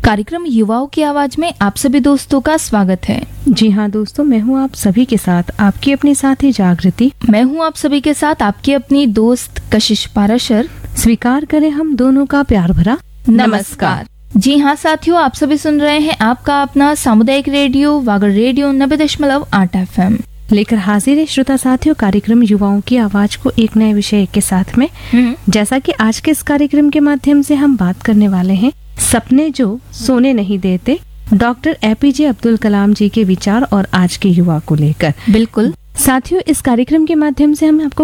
कार्यक्रम युवाओं की आवाज में आप सभी दोस्तों का स्वागत है। जी हाँ दोस्तों, मैं हूँ आप सभी के साथ आपकी अपनी साथी जागृति। मैं हूँ आप सभी के साथ आपकी अपनी दोस्त कशिश पाराशर। स्वीकार करें हम दोनों का प्यार भरा नमस्कार। जी हाँ साथियों, आप सभी सुन रहे हैं आपका अपना सामुदायिक रेडियो वागड़ रेडियो 90.8 FM लेकर हाजिर है श्रोता साथियों कार्यक्रम युवाओं की आवाज को एक नए विषय के साथ में। जैसा कि आज के इस कार्यक्रम के माध्यम से हम बात करने वाले हैं सपने जो सोने नहीं देते, डॉक्टर APJ अब्दुल कलाम जी के विचार और आज के युवा को लेकर। बिल्कुल साथियों, इस कार्यक्रम के माध्यम से हम आपको